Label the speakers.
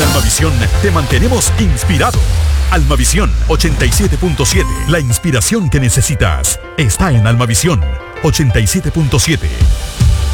Speaker 1: En Almavisión te mantenemos inspirado. Almavisión 87.7. La inspiración que necesitas está en Almavisión 87.7.